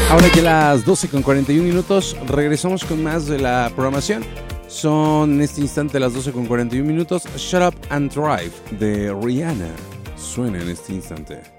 Ahora que las 12:41, regresamos con más de la programación. Son en este instante las 12:41. Shut Up and Drive de Rihanna suena en este instante.